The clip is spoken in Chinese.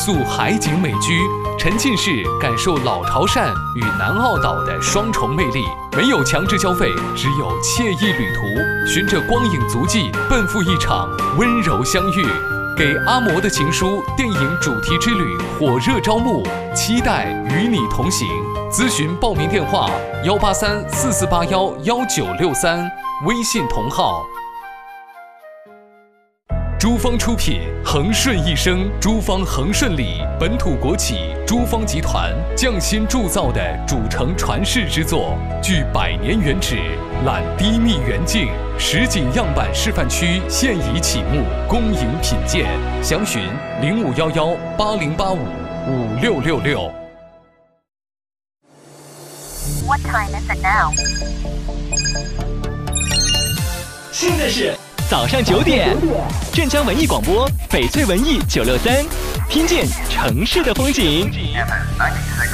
塑海景美居，沉浸式感受老潮汕与南澳岛的双重魅力。没有强制消费，只有惬意旅途，循着光影足迹，奔赴一场温柔相遇。给阿嬷的情书电影主题之旅火热招募，期待与你同行。咨询报名电话18344811963，微信同号。珠芳出品，恒顺一生，珠芳恒顺里本土国企珠芳集团匠心铸造的主城传世之作，具100年原址，揽低密远近，实景样板示范区现已启幕，恭迎品鉴。详询051180855666。 What time is it now? 现在是早上9点，镇江文艺广播，翡翠文艺963，听见城市的风景。